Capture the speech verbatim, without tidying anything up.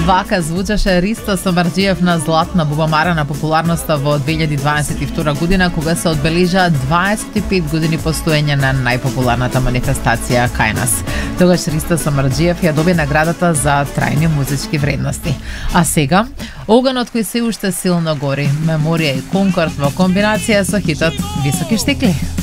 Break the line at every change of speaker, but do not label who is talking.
Вака звучеше Ристо Самарџиев на златна бубамара на популарноста во две илјади дваесет и втора година, кога се одбележа дваесет и пет години постоење на најпопуларната манифестација кај нас. Тогаш Ристо Самарџиев ја доби наградата за трајни музички вредности. А сега, оганот кој се уште силно гори, Меморија и Конкорд во комбинација со хитот Високи штикли.